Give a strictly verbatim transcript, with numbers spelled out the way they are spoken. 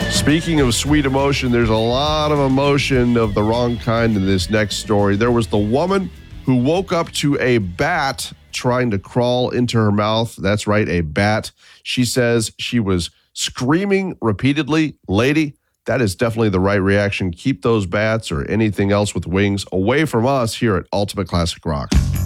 Speaking of sweet emotion, there's a lot of emotion of the wrong kind in this next story. There was the woman who woke up to a bat trying to crawl into her mouth. That's right, a bat. She says she was screaming repeatedly. Lady, that is definitely the right reaction. Keep those bats or anything else with wings away from us here at Ultimate Classic Rock.